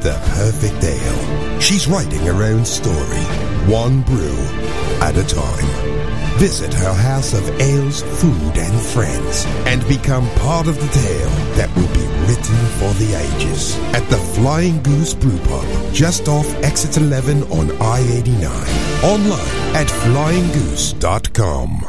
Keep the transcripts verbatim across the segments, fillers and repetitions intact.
the perfect ale. She's writing her own story, one brew at a time. Visit her house of ales, food and friends and become part of the tale that will be written for the ages at the Flying Goose Brew Pub, just off Exit eleven on I eighty-nine. Online at flying goose dot com.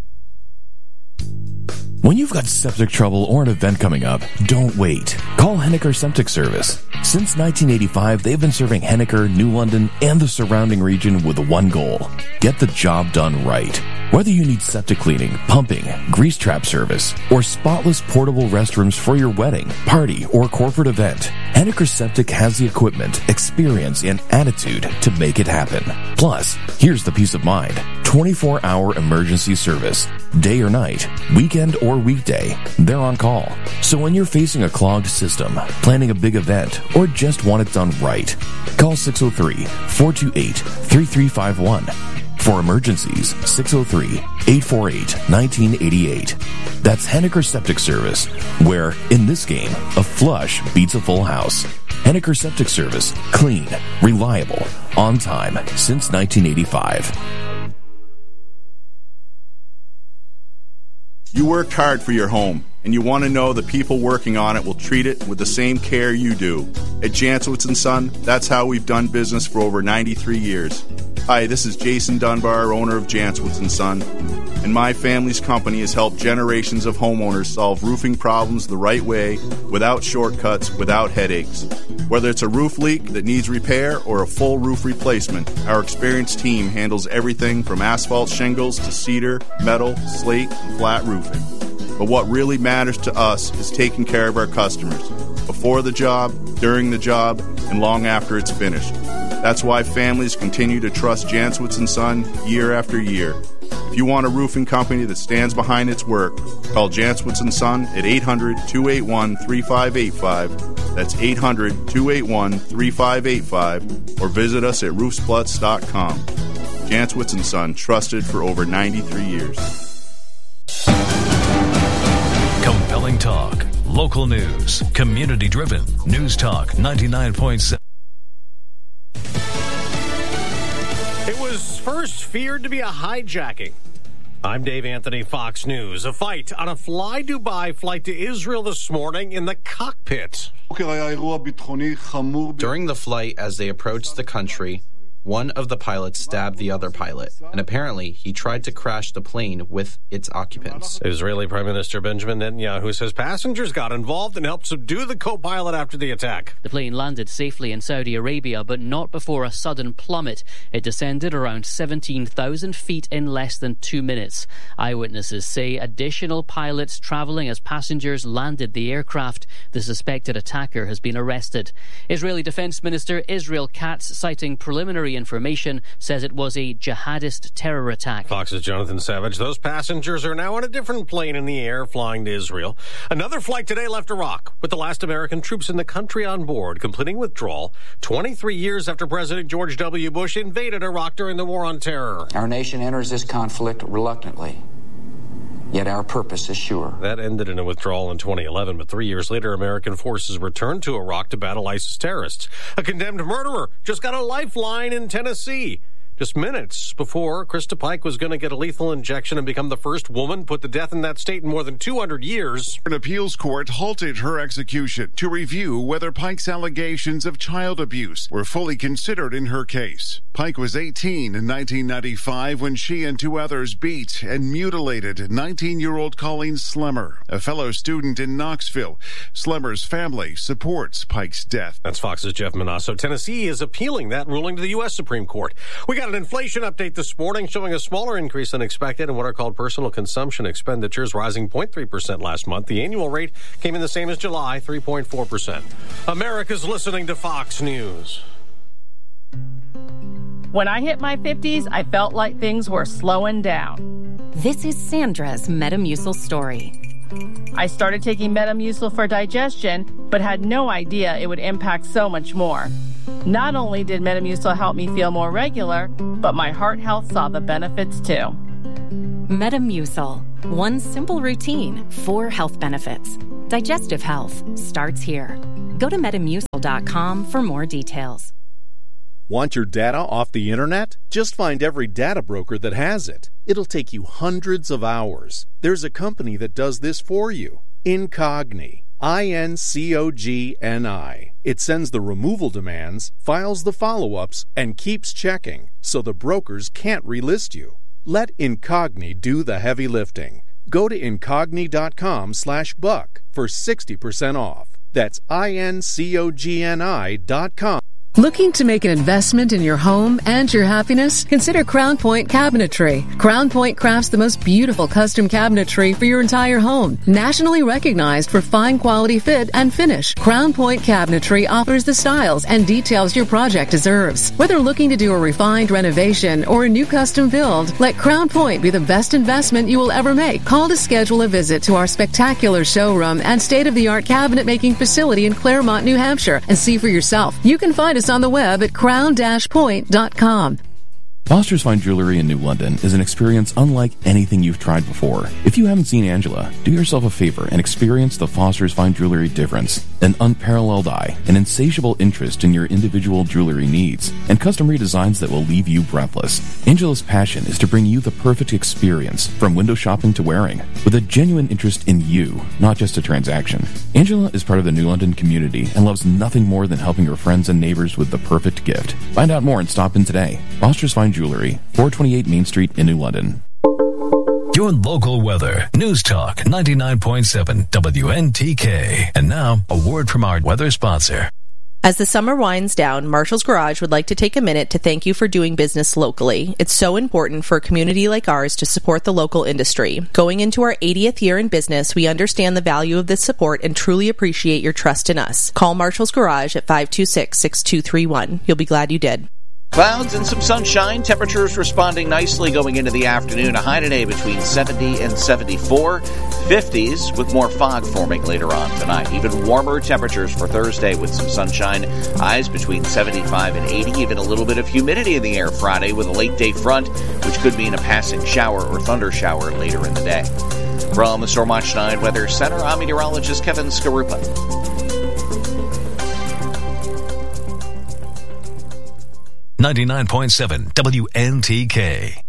When you've got septic trouble or an event coming up, don't wait. Call Henniker Septic Service. Since nineteen eighty-five, they've been serving Henniker, New London, and the surrounding region with one goal: get the job done right. Whether you need septic cleaning, pumping, grease trap service, or spotless portable restrooms for your wedding, party, or corporate event, Henniker Septic has the equipment, experience, and attitude to make it happen. Plus, here's the peace of mind: twenty-four hour emergency service. Day or night, weekend or weekday, they're on call. So when you're facing a clogged system, planning a big event, or just want it done right, call six oh three, four two eight, three three five one. For emergencies, six oh three, eight four eight, one nine eight eight. That's Henniker Septic Service, where, in this game, a flush beats a full house. Henniker Septic Service. Clean, reliable, on time, since nineteen eighty-five. You worked hard for your home, and you want to know the people working on it will treat it with the same care you do. At Jancewitz and Son, that's how we've done business for over ninety-three years. Hi, this is Jason Dunbar, owner of Jancewitz and Son, and my family's company has helped generations of homeowners solve roofing problems the right way, without shortcuts, without headaches. Whether it's a roof leak that needs repair or a full roof replacement, our experienced team handles everything from asphalt shingles to cedar, metal, slate, and flat roofing. But what really matters to us is taking care of our customers, before the job, during the job, and long after it's finished. That's why families continue to trust Jancewitz and Son year after year. If you want a roofing company that stands behind its work, call Jancewitz and Son at eight hundred, two eight one, three five eight five. That's eight hundred, two eight one, three five eight five. Or visit us at roofspluts dot com. Jancewitz and Son, trusted for over ninety-three years. Compelling talk, local news, community-driven. News Talk ninety-nine point seven. It was first feared to be a hijacking. I'm Dave Anthony, Fox News. A fight on a Fly Dubai flight to Israel this morning in the cockpit. During the flight, as they approached the country, one of the pilots stabbed the other pilot, and apparently he tried to crash the plane with its occupants. Israeli Prime Minister Benjamin Netanyahu says passengers got involved and helped subdue the co-pilot after the attack. The plane landed safely in Saudi Arabia, but not before a sudden plummet. It descended around seventeen thousand feet in less than two minutes. Eyewitnesses say additional pilots traveling as passengers landed the aircraft. The suspected attacker has been arrested. Israeli Defense Minister Israel Katz, citing preliminary information, says it was a jihadist terror attack. Fox's Jonathan Savage. Those passengers are now on a different plane in the air flying to Israel. Another flight today left Iraq with the last American troops in the country on board, completing withdrawal twenty-three years after President George W. Bush invaded Iraq during the War on Terror. Our nation enters this conflict reluctantly, yet our purpose is sure. That ended in a withdrawal in twenty eleven, but three years later, American forces returned to Iraq to battle ISIS terrorists. A condemned murderer just got a lifeline in Tennessee. Just minutes before Krista Pike was going to get a lethal injection and become the first woman put to death in that state in more than two hundred years. An appeals court halted her execution to review whether Pike's allegations of child abuse were fully considered in her case. Pike was eighteen in nineteen ninety-five when she and two others beat and mutilated nineteen-year-old Colleen Slemmer, a fellow student in Knoxville. Slemmer's family supports Pike's death. That's Fox's Jeff Manasso. Tennessee is appealing that ruling to the U S Supreme Court. We got an inflation update this morning showing a smaller increase than expected in what are called personal consumption expenditures, rising zero point three percent last month. The annual rate came in the same as July, three point four percent. America's listening to Fox News. When I hit my fifties, I felt like things were slowing down. This is Sandra's Metamucil story. I started taking Metamucil for digestion, but had no idea it would impact so much more. Not only did Metamucil help me feel more regular, but my heart health saw the benefits too. Metamucil. One simple routine, four health benefits. Digestive health starts here. Go to metamucil dot com for more details. Want your data off the internet? Just find every data broker that has it. It'll take you hundreds of hours. There's a company that does this for you. Incogni. I N C O G N I. It sends the removal demands, files the follow-ups, and keeps checking, so the brokers can't relist you. Let Incogni do the heavy lifting. Go to incogni dot com slash buck for sixty percent off. That's I N C O G N I dot com. Looking to make an investment in your home and your happiness? Consider Crown Point Cabinetry. Crown Point crafts the most beautiful custom cabinetry for your entire home. Nationally recognized for fine quality fit and finish, Crown Point Cabinetry offers the styles and details your project deserves. Whether looking to do a refined renovation or a new custom build, let Crown Point be the best investment you will ever make. Call to schedule a visit to our spectacular showroom and state-of-the-art cabinet making facility in Claremont, New Hampshire, and see for yourself. You can find us on the web at crown dash point dot com. Foster's Fine Jewelry in New London is an experience unlike anything you've tried before. If you haven't seen Angela, do yourself a favor and experience the Foster's Fine Jewelry difference. An unparalleled eye, an insatiable interest in your individual jewelry needs, and custom redesigns that will leave you breathless. Angela's passion is to bring you the perfect experience, from window shopping to wearing, with a genuine interest in you, not just a transaction. Angela is part of the New London community and loves nothing more than helping her friends and neighbors with the perfect gift. Find out more and stop in today. Foster's Fine Jewelry, four twenty-eight Main Street in New London. Your local weather. News Talk ninety-nine point seven W N T K. And now, a word from our weather sponsor. As the summer winds down, Marshall's Garage would like to take a minute to thank you for doing business locally. It's so important for a community like ours to support the local industry. Going into our eightieth year in business, we understand the value of this support and truly appreciate your trust in us. Call Marshall's Garage at five two six, six two three one. You'll be glad you did. Clouds and some sunshine. Temperatures responding nicely going into the afternoon. A high today between seventy and seventy-four. fifties with more fog forming later on tonight. Even warmer temperatures for Thursday with some sunshine. Highs between seventy-five and eighty. Even a little bit of humidity in the air Friday with a late day front, which could mean a passing shower or thunder shower later in the day. From the Stormwatch nine Weather Center, I'm meteorologist Kevin Skarupa. ninety-nine point seven W N T K.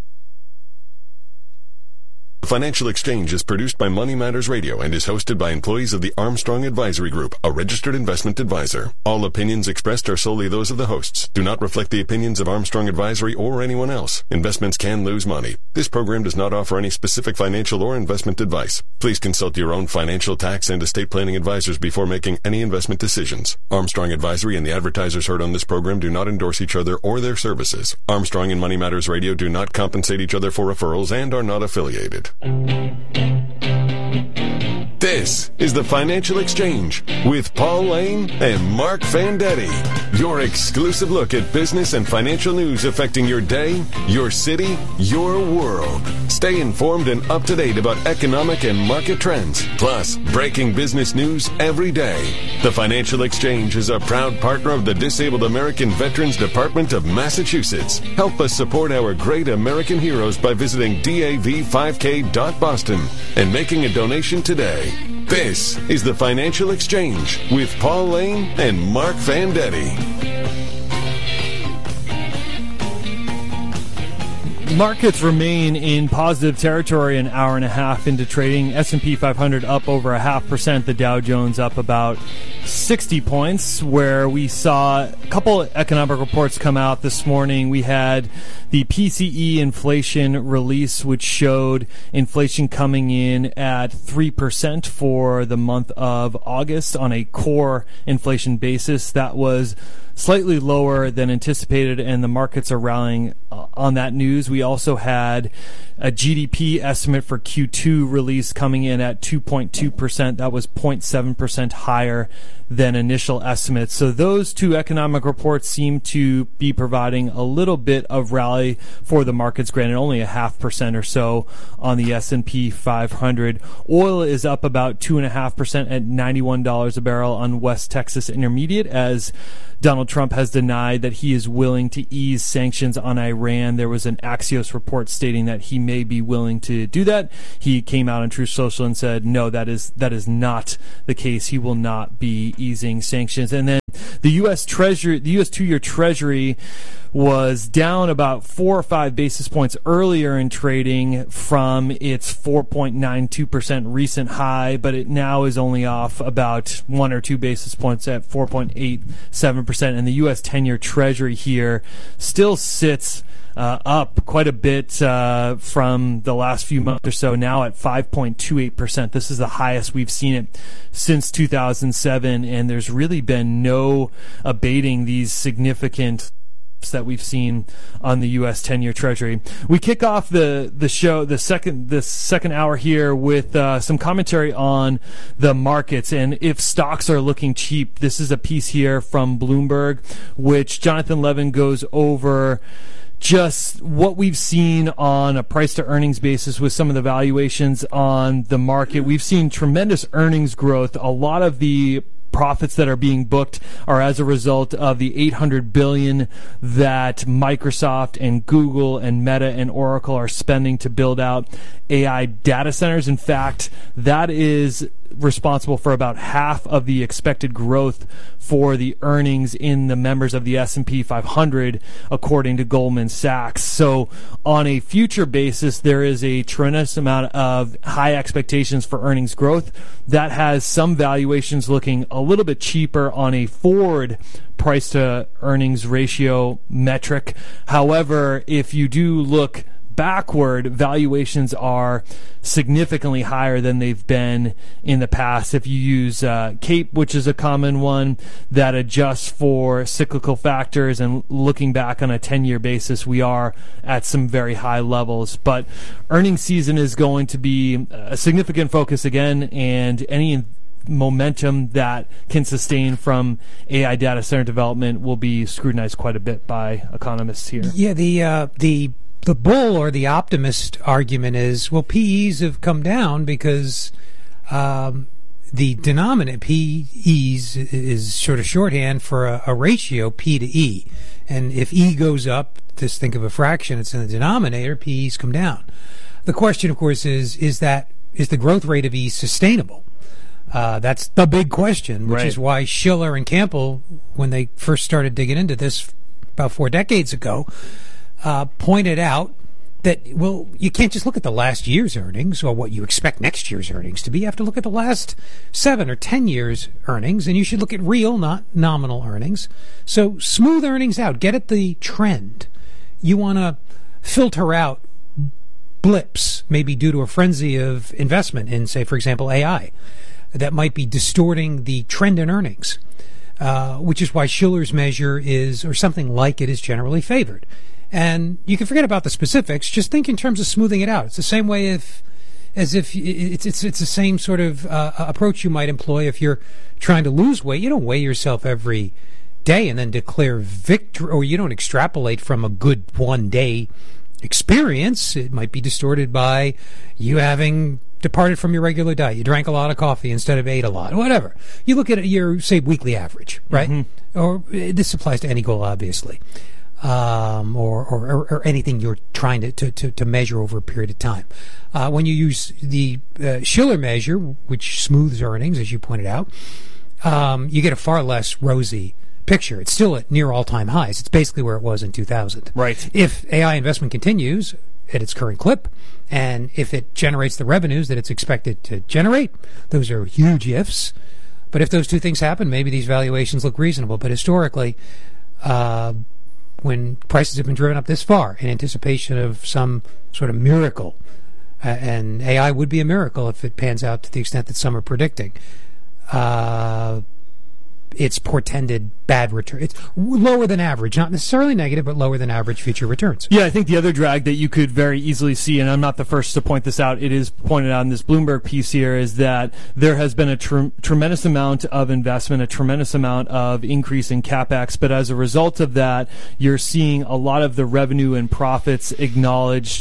The Financial Exchange is produced by Money Matters Radio and is hosted by employees of the Armstrong Advisory Group, a registered investment advisor. All opinions expressed are solely those of the hosts, do not reflect the opinions of Armstrong Advisory or anyone else. Investments can lose money. This program does not offer any specific financial or investment advice. Please consult your own financial, tax, and estate planning advisors before making any investment decisions. Armstrong Advisory and the advertisers heard on this program do not endorse each other or their services. Armstrong and Money Matters Radio do not compensate each other for referrals and are not affiliated. This is the Financial Exchange with Paul Lane and Mark Fandetti. Your exclusive look at business and financial news affecting your day, your city, your world. Stay informed and up to date about economic and market trends, plus breaking business news every day. The Financial Exchange is a proud partner of the Disabled American Veterans Department of Massachusetts. Help us support our great American heroes by visiting D A V five K dot boston and making a donation today. This is the Financial Exchange with Paul Lane and Mark Fandetti. Markets remain in positive territory an hour and a half into trading. S and P five hundred up over a half percent. The Dow Jones up about sixty points, where we saw a couple economic reports come out this morning. We had the P C E inflation release, which showed inflation coming in at three percent for the month of August on a core inflation basis. That was slightly lower than anticipated, and the markets are rallying uh, on that news. We also had a G D P estimate for Q two release coming in at two point two percent. That was zero point seven percent higher than initial estimates. So those two economic reports seem to be providing a little bit of rally for the markets, granted only a half percent or so on the S and P five hundred. Oil is up about two point five percent at ninety-one dollars a barrel on West Texas Intermediate, as Donald Trump has denied that he is willing to ease sanctions on Iran. There was an Axios report stating that he may be willing to do that. He came out on Truth Social and said, no, that is that is not the case. He will not be easing sanctions. And then the U S Treasury, the U S two-year Treasury was down about four or five basis points earlier in trading from its four point nine two percent recent high, but it now is only off about one or two basis points at four point eight seven percent. And the U S ten-year Treasury here still sits Uh, up quite a bit uh, from the last few months or so, now at five point two eight percent. This is the highest we've seen it since two thousand seven, and there's really been no abating these significant that we've seen on the U S ten-year Treasury. We kick off the the show, the second the second hour here with uh, some commentary on the markets and if stocks are looking cheap. This is a piece here from Bloomberg, which Jonathan Levin goes over just what we've seen on a price-to-earnings basis with some of the valuations on the market. We've seen tremendous earnings growth. A lot of the profits that are being booked are as a result of the eight hundred billion dollars that Microsoft and Google and Meta and Oracle are spending to build out A I data centers. In fact, that is responsible for about half of the expected growth for the earnings in the members of the S and P five hundred, according to Goldman Sachs. So on a future basis, there is a tremendous amount of high expectations for earnings growth. That has some valuations looking a little bit cheaper on a forward price to earnings ratio metric. However, if you do look backward, valuations are significantly higher than they've been in the past. If you use uh, CAPE, which is a common one that adjusts for cyclical factors, and looking back on a ten-year basis, we are at some very high levels. But earnings season is going to be a significant focus again, and any momentum that can sustain from A I data center development will be scrutinized quite a bit by economists here. Yeah, the uh, the The bull or the optimist argument is, well, P Es have come down because um, the denominator, P Es, is sort of shorthand for a, a ratio, P to E. And if E goes up, just think of a fraction, it's in the denominator, P Es come down. The question, of course, is, is that is the growth rate of E sustainable? Uh, that's the big question, which Right. is why Schiller and Campbell, when they first started digging into this about four decades ago, Uh, pointed out that, well, you can't just look at the last year's earnings or what you expect next year's earnings to be. You have to look at the last seven or ten years' earnings, and you should look at real, not nominal earnings. So smooth earnings out. Get at the trend. You want to filter out blips, maybe due to a frenzy of investment in, say, for example, A I, that might be distorting the trend in earnings, uh, which is why Schiller's measure is, or something like it, is generally favored. And you can forget about the specifics. Just think in terms of smoothing it out. It's the same way if, as if it's it's it's the same sort of uh, approach you might employ if you're trying to lose weight. You don't weigh yourself every day and then declare victory, or you don't extrapolate from a good one day experience. It might be distorted by you having departed from your regular diet. You drank a lot of coffee instead of ate a lot, whatever. You look at your, say, weekly average, right? Mm-hmm. Or this applies to any goal, obviously. Um, or, or, or anything you're trying to, to, to measure over a period of time. Uh, when you use the uh, Schiller measure, which smooths earnings, as you pointed out, um, you get a far less rosy picture. It's still at near all-time highs. It's basically where it was in two thousand. Right. If A I investment continues at its current clip, and if it generates the revenues that it's expected to generate, those are huge ifs. But if those two things happen, maybe these valuations look reasonable. But historically, uh, when prices have been driven up this far in anticipation of some sort of miracle, uh, and A I would be a miracle if it pans out to the extent that some are predicting, uh, it's portended bad return. It's lower than average, not necessarily negative, but lower than average future returns. Yeah, I think the other drag that you could very easily see, and I'm not the first to point this out, it is pointed out in this Bloomberg piece here, is that there has been a tr- tremendous amount of investment, a tremendous amount of increase in CapEx, but as a result of that, you're seeing a lot of the revenue and profits acknowledged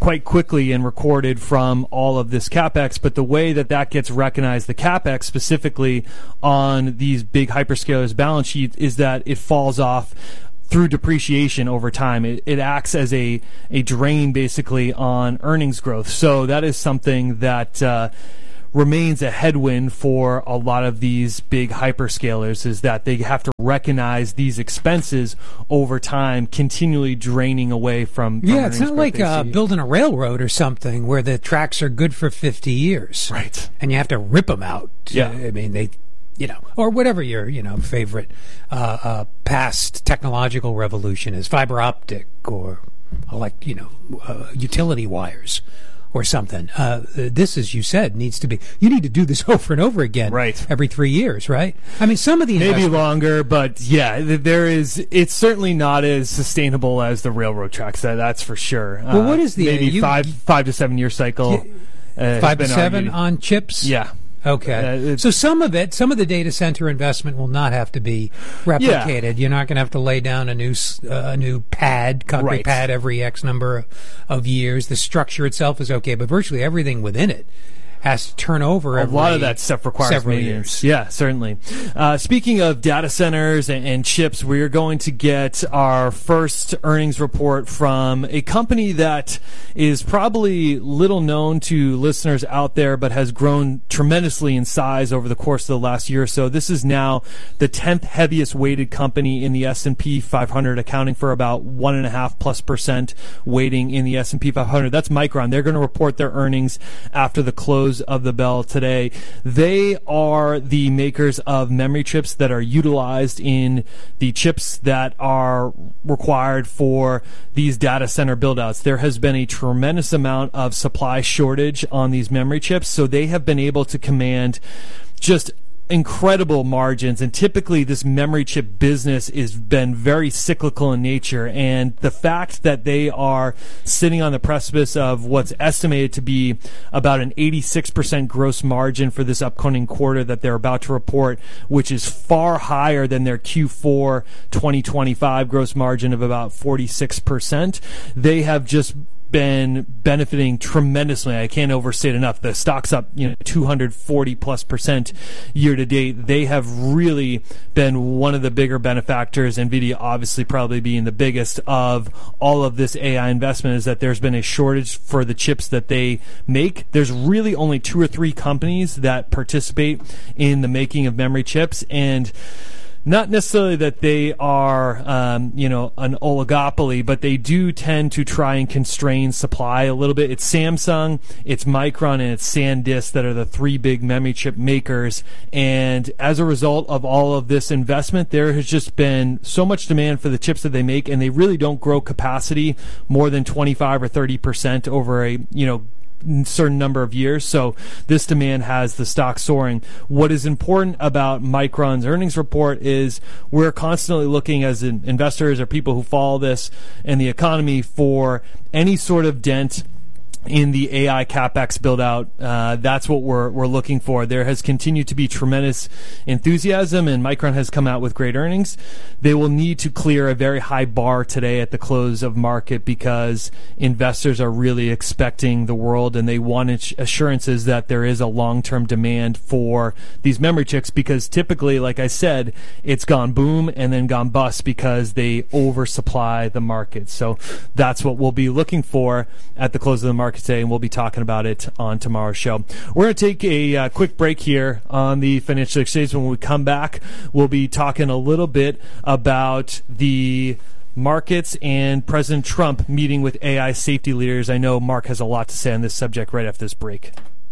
quite quickly and recorded from all of this CapEx, but the way that that gets recognized, the CapEx specifically on these big hyperscalers' balance sheet, is that it falls off through depreciation over time. It, it acts as a, a drain basically on earnings growth. So that is something that uh, remains a headwind for a lot of these big hyperscalers, is that they have to recognize these expenses over time, continually draining away from, from yeah, it's not growth like they uh, see. building a railroad or something where the tracks are good for fifty years. Right. And you have to rip them out. Yeah. I mean, they, you know, or whatever your, you know, favorite uh, uh, past technological revolution is, fiber optic or, like, you know, uh, utility wires or something. Uh, this, as you said, needs to be, you need to do this over and over again. Right. Every three years, right? I mean, some of the maybe investment- longer, but yeah, th- there is. It's certainly not as sustainable as the railroad tracks. That, that's for sure. Well, uh, what is the- maybe you- five five to seven year cycle? Uh, has Five to been seven argued. on chips? Yeah. Okay. Uh, so some of it, some of the data center investment will not have to be replicated. Yeah. You're not going to have to lay down a new uh, a new pad, concrete right. pad every X number of years. The structure itself is okay, but virtually everything within it has to turn over. A every lot of that stuff requires maintenance. Yeah, certainly. Uh, speaking of data centers and, and chips, we are going to get our first earnings report from a company that is probably little known to listeners out there, but has grown tremendously in size over the course of the last year or so. This is now the tenth heaviest weighted company in the S and P five hundred, accounting for about one and a half plus percent weighting in the S and P five hundred. That's Micron. They're going to report their earnings after the close of the bell today. They are the makers of memory chips that are utilized in the chips that are required for these data center buildouts. There has been a tremendous amount of supply shortage on these memory chips, so they have been able to command just incredible margins, and typically this memory chip business has been very cyclical in nature, and the fact that they are sitting on the precipice of what's estimated to be about an eighty-six percent gross margin for this upcoming quarter that they're about to report, which is far higher than their Q four twenty twenty-five gross margin of about forty-six percent. They have just been benefiting tremendously. I can't overstate enough. The stock's up, you know, two hundred forty plus percent year to date. They have really been one of the bigger benefactors, NVIDIA obviously probably being the biggest, of all of this A I investment, is that there's been a shortage for the chips that they make. There's really only two or three companies that participate in the making of memory chips, and not necessarily that they are, um, you know, an oligopoly, but they do tend to try and constrain supply a little bit. It's Samsung, it's Micron, and it's SanDisk that are the three big memory chip makers. And as a result of all of this investment, there has just been so much demand for the chips that they make, and they really don't grow capacity more than twenty-five or thirty percent over a, you know, certain number of years. So this demand has the stock soaring. What is important about Micron's earnings report is we're constantly looking as investors or people who follow this and the economy for any sort of dent in the A I CapEx build out. Uh, that's what we're we're looking for. There has continued to be tremendous enthusiasm, and Micron has come out with great earnings. They will need to clear a very high bar today at the close of market, because investors are really expecting the world, and they want assurances that there is a long-term demand for these memory chips, because typically, like I said, it's gone boom and then gone bust because they oversupply the market. So that's what we'll be looking for at the close of the market today, and we'll be talking about it on tomorrow's show. We're going to take a uh, quick break here on the Financial Exchange. When we come back, we'll be talking a little bit about the markets and President Trump meeting with A I safety leaders. I know Mark has a lot to say on this subject right after this break.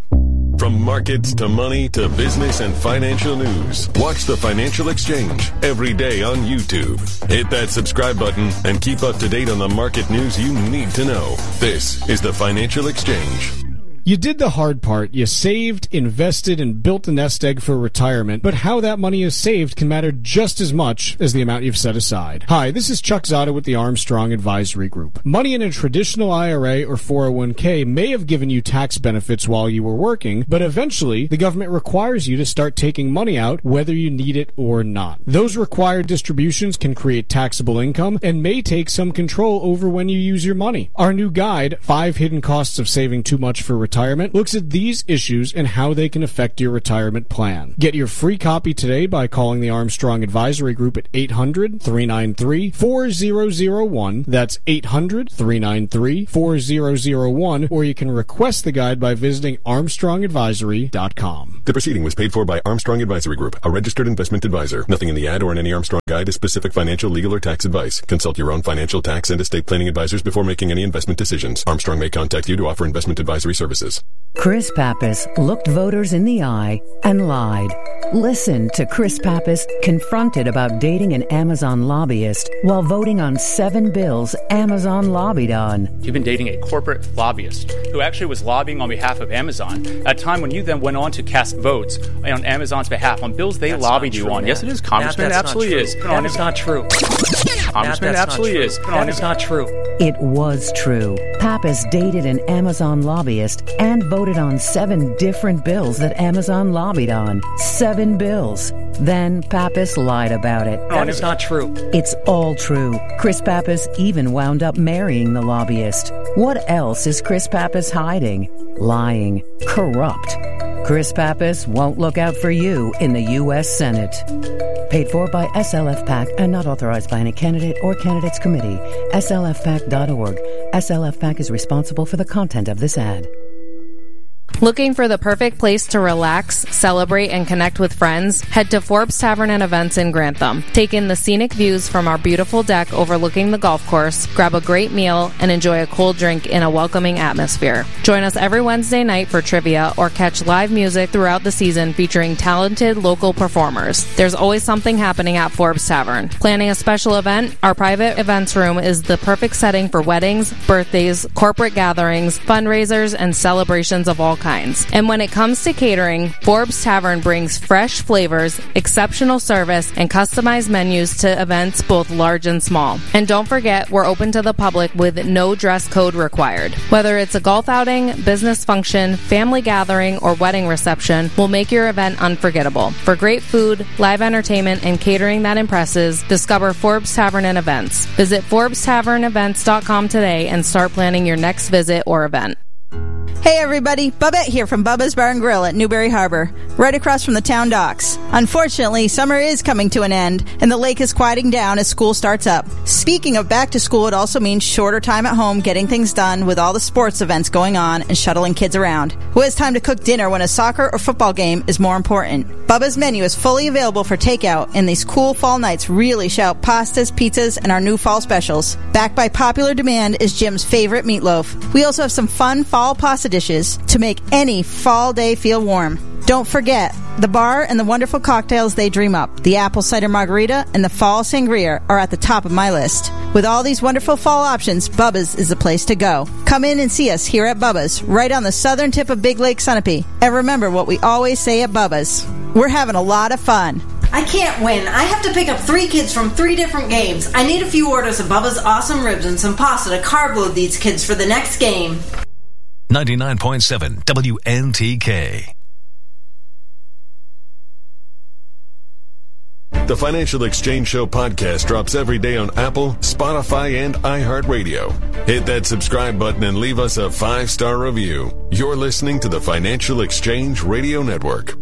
From markets to money to business and financial news, watch the Financial Exchange every day on YouTube. Hit that subscribe button and keep up to date on the market news you need to know. This is the Financial Exchange. You did the hard part. You saved, invested, and built a nest egg for retirement, but how that money is saved can matter just as much as the amount you've set aside. Hi, this is Chuck Zada with the Armstrong Advisory Group. Money in a traditional I R A or four oh one k may have given you tax benefits while you were working, but eventually the government requires you to start taking money out whether you need it or not. Those required distributions can create taxable income and may take some control over when you use your money. Our new guide, Five Hidden Costs of Saving Too Much for Retirement, looks at these issues and how they can affect your retirement plan. Get your free copy today by calling the Armstrong Advisory Group at eight hundred, three nine three, four zero zero one. That's eight hundred, three nine three, four zero zero one, or you can request the guide by visiting armstrong advisory dot com. The proceeding was paid for by Armstrong Advisory Group, a registered investment advisor. Nothing in the ad or in any Armstrong guide is specific financial, legal, or tax advice. Consult your own financial, tax, and estate planning advisors before making any investment decisions. Armstrong may contact you to offer investment advisory services. Chris Pappas looked voters in the eye and lied. Listen to Chris Pappas confronted about dating an Amazon lobbyist while voting on seven bills Amazon lobbied on. You've been dating a corporate lobbyist who actually was lobbying on behalf of Amazon at a time when you then went on to cast votes on Amazon's behalf on bills they that's lobbied you true, on. Matt. Yes, it is. Congressman, Matt, it absolutely is. That is not true. Congressman, it absolutely is. That is not true. It was true. Pappas dated an Amazon lobbyist and voted on seven different bills that Amazon lobbied on. Seven bills. Then Pappas lied about it. That is not true. It's all true. Chris Pappas even wound up marrying the lobbyist. What else is Chris Pappas hiding? Lying. Corrupt. Chris Pappas won't look out for you in the U S Senate. Paid for by S L F PAC and not authorized by any candidate or candidates committee. S L F pac dot org. S L F PAC is responsible for the content of this ad. Looking for the perfect place to relax, celebrate, and connect with friends? Head to Forbes Tavern and Events in Grantham. Take in the scenic views from our beautiful deck overlooking the golf course, grab a great meal, and enjoy a cold drink in a welcoming atmosphere. Join us every Wednesday night for trivia or catch live music throughout the season featuring talented local performers. There's always something happening at Forbes Tavern. Planning a special event? Our private events room is the perfect setting for weddings, birthdays, corporate gatherings, fundraisers, and celebrations of all kinds. And when it comes to catering, Forbes Tavern brings fresh flavors, exceptional service, and customized menus to events both large and small. And don't forget, we're open to the public with no dress code required. Whether it's a golf outing, business function, family gathering, or wedding reception, we'll make your event unforgettable. For great food, live entertainment, and catering that impresses, discover Forbes Tavern and Events. Visit forbes tavern events dot com today and start planning your next visit or event. Hey everybody, Bubette here from Bubba's Bar and Grill at Newberry Harbor, right across from the town docks. Unfortunately, summer is coming to an end, and the lake is quieting down as school starts up. Speaking of back to school, it also means shorter time at home getting things done with all the sports events going on and shuttling kids around. Who has time to cook dinner when a soccer or football game is more important? Bubba's menu is fully available for takeout, and these cool fall nights really shout pastas, pizzas, and our new fall specials. Backed by popular demand is Jim's favorite meatloaf. We also have some fun fall pasta dishes to make any fall day feel warm. Don't forget, the bar and the wonderful cocktails they dream up, the apple cider margarita and the fall sangria, are at the top of my list. With all these wonderful fall options, Bubba's is the place to go. Come in and see us here at Bubba's, right on the southern tip of Big Lake Sunapee. And remember what we always say at Bubba's: we're having a lot of fun. I can't win. I have to pick up three kids from three different games. I need a few orders of Bubba's awesome ribs and some pasta to carb load these kids for the next game. ninety-nine point seven W N T K. The Financial Exchange Show podcast drops every day on Apple, Spotify, and iHeartRadio. Hit that subscribe button and leave us a five-star review. You're listening to the Financial Exchange Radio Network.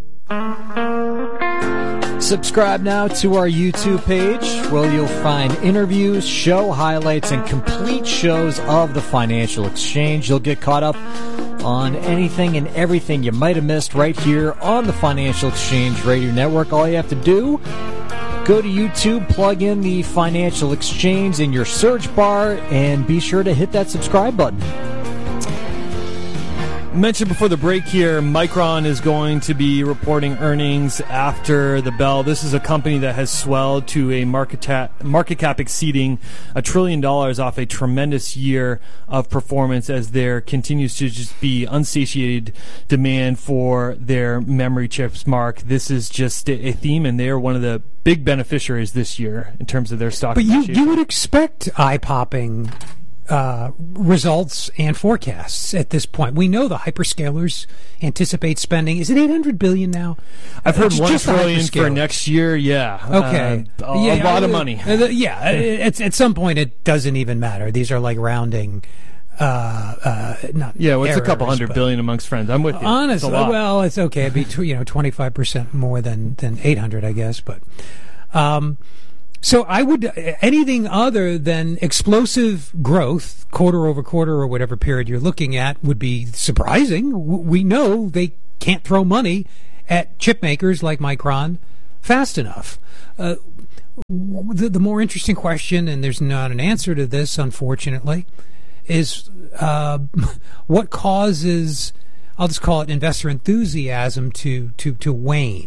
Subscribe now to our YouTube page, where you'll find interviews, show highlights, and complete shows of the Financial Exchange. You'll get caught up on anything and everything you might have missed right here on the Financial Exchange Radio Network. All you have to do, go to YouTube, plug in the Financial Exchange in your search bar, and be sure to hit that subscribe button. Mentioned before the break here, Micron is going to be reporting earnings after the bell. This is a company that has swelled to a market, ta- market cap exceeding a trillion dollars off a tremendous year of performance as there continues to just be unsatiated demand for their memory chips, Mark. This is just a theme, and they are one of the big beneficiaries this year in terms of their stock But you, appreciation. you would expect eye-popping Uh, results and forecasts at this point. We know the hyperscalers anticipate spending. Is it eight hundred billion dollars now? I've heard It's one just the trillion for hyperscalers. next year. Yeah. Okay. Uh, a, yeah, a lot uh, of money. uh, the- yeah. At, at some point, it doesn't even matter. These are like rounding. Uh, uh, not yeah. What's errors, a couple hundred but- billion amongst friends? I'm with you. Honestly, It's a lot. well, it's okay. It'd be tw- you know twenty five percent more than than eight hundred, I guess. But um, so I would anything other than explosive growth, quarter over quarter or whatever period you're looking at, would be surprising. W- We know they can't throw money at chip makers like Micron fast enough. Uh, the, the more interesting question, and there's not an answer to this, unfortunately, is uh, what causes, I'll just call it investor enthusiasm to to to wane.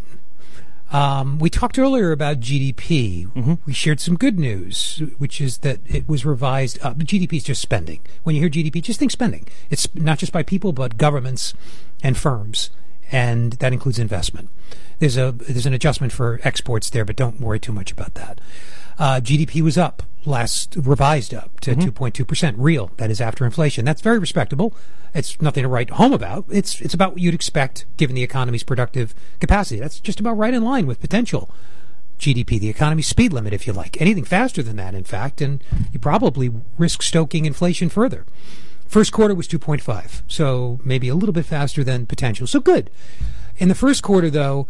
Um, we talked earlier about G D P. Mm-hmm. We shared some good news, which is that it was revised up. G D P is just spending. When you hear G D P, just think spending. It's not just by people, but governments and firms, and that includes investment. There's a there's an adjustment for exports there, but don't worry too much about that. Uh, G D P was up last, revised up to two point two percent real. That is after inflation. That's very respectable. It's nothing to write home about. It's it's about what you'd expect given the economy's productive capacity. That's just about right in line with potential G D P, the economy's speed limit, if you like. Anything faster than that, in fact, and you probably risk stoking inflation further. First quarter was two point five, so maybe a little bit faster than potential. So good. In the first quarter, though,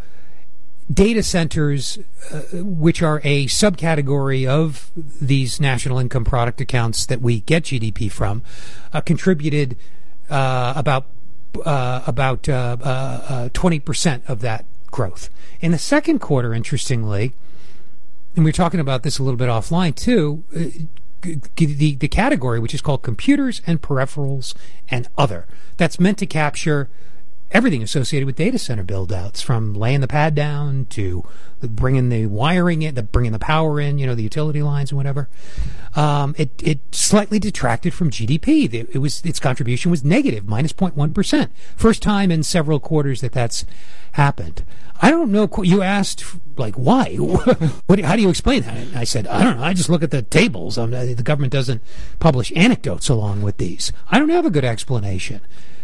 data centers, uh, which are a subcategory of these national income product accounts that we get G D P from, uh, contributed uh, about uh, about uh, uh, uh, twenty percent of that growth. In the second quarter, interestingly, and we were talking about this a little bit offline too, uh, the, the category, which is called computers and peripherals and other, that's meant to capture everything associated with data center build-outs, from laying the pad down to bringing the wiring in, the bringing the power in, you know, the utility lines and whatever. Um, it it slightly detracted from G D P. It, it was its contribution was negative, minus zero point one percent. First time in several quarters that that's happened. I don't know. You asked, like, why? what? How do you explain that? And I said, I don't know. I just look at the tables. Um, the government doesn't publish anecdotes along with these. I don't have a good explanation.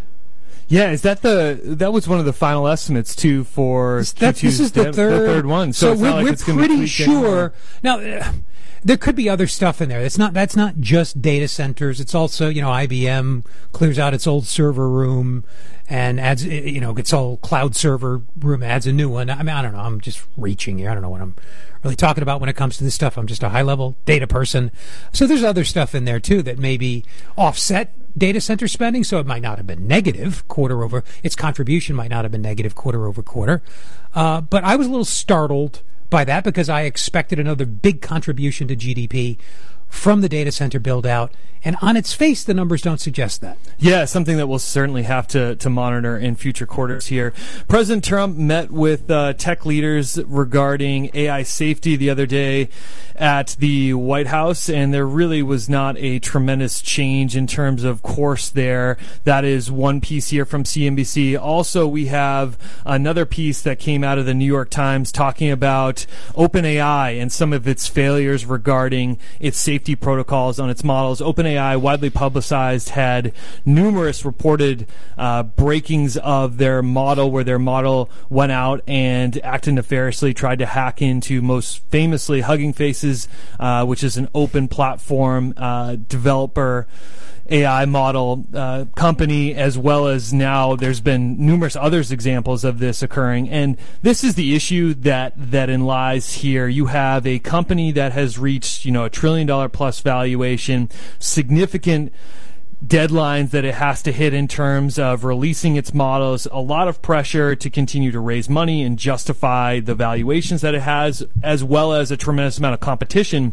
Yeah, is that the that was one of the final estimates too for That, this is the dev, third, the third one. So, So it's we're, not like we're it's gonna be pretty tweaked sure. anymore. Now, uh, there could be other stuff in there. It's not. That's not just data centers. It's also, you know, I B M clears out its old server room and adds, you know, its old cloud server room, adds a new one. I mean, I don't know. I'm just reaching here. I don't know what I'm really talking about when it comes to this stuff. I'm just a high level data person. So there's other stuff in there too that maybe offset data center spending, so it might not have been negative quarter over, its contribution might not have been negative quarter over quarter. Uh, but I was a little startled by that because I expected another big contribution to G D P from the data center build out, and on its face the numbers don't suggest that. Yeah, something that we'll certainly have to, to monitor in future quarters here. President Trump met with uh, tech leaders regarding A I safety the other day at the White House, and there really was not a tremendous change in terms of course there. That is one piece here from C N B C. Also, we have another piece that came out of the New York Times talking about OpenAI and some of its failures regarding its safety protocols on its models. OpenAI, widely publicized, had numerous reported uh, breakings of their model, where their model went out and acted nefariously, tried to hack into, most famously, Hugging Faces, uh, which is an open platform uh, developer A I model uh, company, as well as now there's been numerous others examples of this occurring. And this is the issue that that in lies here. You have a company that has reached, you know, a trillion dollar plus valuation, significant deadlines that it has to hit in terms of releasing its models, a lot of pressure to continue to raise money and justify the valuations that it has, as well as a tremendous amount of competition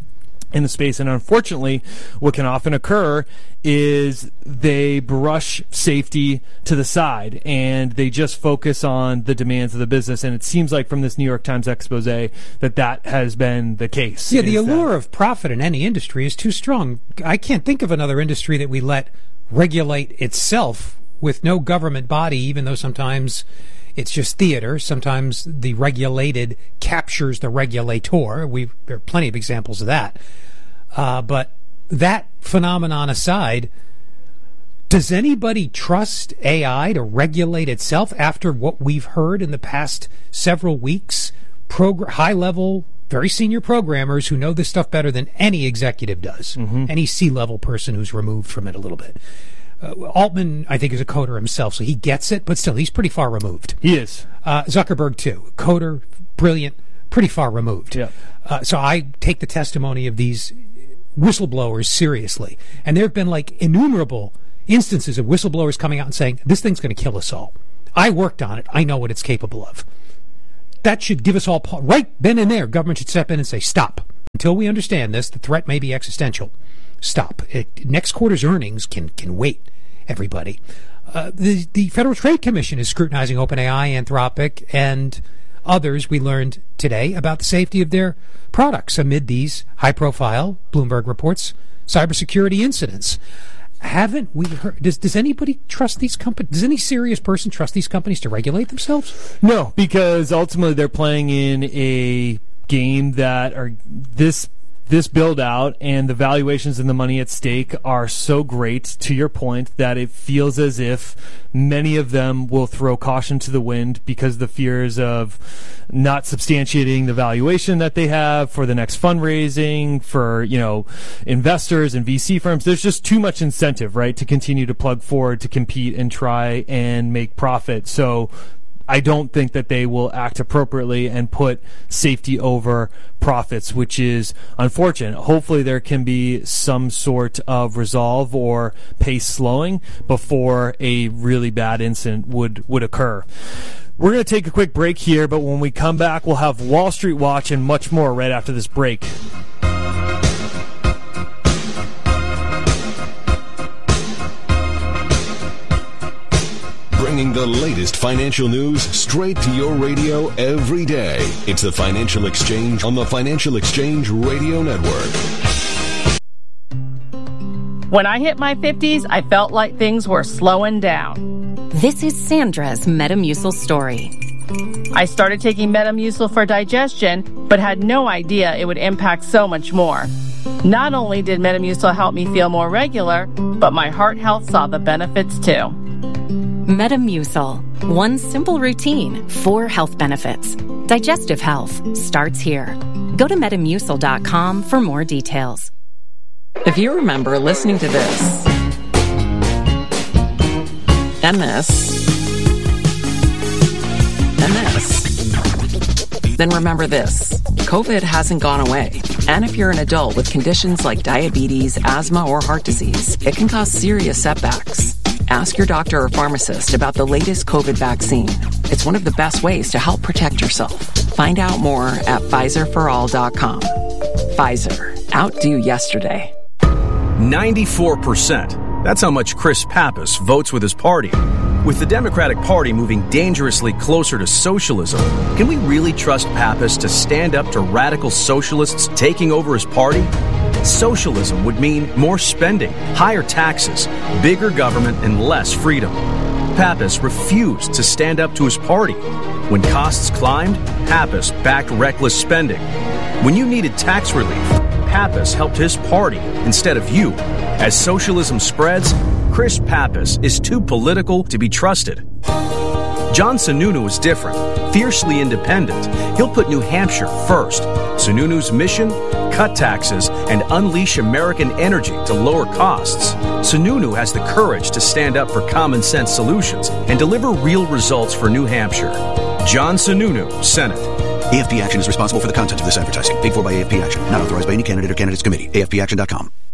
in the space. And unfortunately, what can often occur is they brush safety to the side and they just focus on the demands of the business. And it seems like from this New York Times expose that that has been the case. Yeah, the allure of profit in any industry is too strong. I can't think of another industry that we let regulate itself with no government body, even though sometimes it's just theater. Sometimes the regulated captures the regulator. We there are plenty of examples of that. Uh, but that phenomenon aside, does anybody trust A I to regulate itself after what we've heard in the past several weeks? Progr- high-level, very senior programmers who know this stuff better than any executive does, mm-hmm. any C-level person who's removed from it a little bit. Uh, Altman, I think, is a coder himself, so he gets it, but still, he's pretty far removed. He is. Uh, Zuckerberg, too. Coder, brilliant, pretty far removed. Yeah. Uh, so I take the testimony of these whistleblowers seriously. And there have been, like, innumerable instances of whistleblowers coming out and saying, this thing's going to kill us all. I worked on it. I know what it's capable of. That should give us all, right then and there, government should step in and say, stop. Until we understand this, the threat may be existential. Stop. It, next quarter's earnings can, can wait, everybody. Uh, the, the Federal Trade Commission is scrutinizing OpenAI, Anthropic, and others we learned today about the safety of their products amid these high-profile, Bloomberg reports, cybersecurity incidents. Haven't we heard? Does, does anybody trust these companies? Does any serious person trust these companies to regulate themselves? No, because ultimately they're playing in a game that are this this build out and the valuations and the money at stake are so great, to your point, that it feels as if many of them will throw caution to the wind because the fears of not substantiating the valuation that they have for the next fundraising, for, you know, investors and V C firms. There's just too much incentive, right, to continue to plug forward, to compete and try and make profit. So I don't think that they will act appropriately and put safety over profits, which is unfortunate. Hopefully there can be some sort of resolve or pace slowing before a really bad incident would, would occur. We're going to take a quick break here, but when we come back, we'll have Wall Street Watch and much more right after this break. Bringing the latest financial news straight to your radio every day. It's the Financial Exchange on the Financial Exchange Radio Network. When I hit my fifties, I felt like things were slowing down. This is Sandra's Metamucil story. I started taking Metamucil for digestion, but had no idea it would impact so much more. Not only did Metamucil help me feel more regular, but my heart health saw the benefits too. Metamucil. One simple routine, four health benefits. Digestive health starts here. Go to metamucil dot com for more details. If you remember listening to this, and this, and this, then remember this. COVID hasn't gone away. And if you're an adult with conditions like diabetes, asthma, or heart disease, it can cause serious setbacks. Ask your doctor or pharmacist about the latest COVID vaccine. It's one of the best ways to help protect yourself. Find out more at Pfizer for all dot com. Pfizer. Outdo yesterday. ninety-four percent. That's how much Chris Pappas votes with his party. With the Democratic Party moving dangerously closer to socialism, can we really trust Pappas to stand up to radical socialists taking over his party? Socialism would mean more spending, higher taxes, bigger government, and less freedom. Pappas refused to stand up to his party. When costs climbed, Pappas backed reckless spending. When you needed tax relief, Pappas helped his party instead of you. As socialism spreads, Chris Pappas is too political to be trusted. John Sununu is different, fiercely independent. He'll put New Hampshire first. Sununu's mission? Cut taxes and unleash American energy to lower costs. Sununu has the courage to stand up for common sense solutions and deliver real results for New Hampshire. John Sununu, Senate. A F P Action is responsible for the content of this advertising. Paid for by A F P Action. Not authorized by any candidate or candidates committee. A F P action dot com.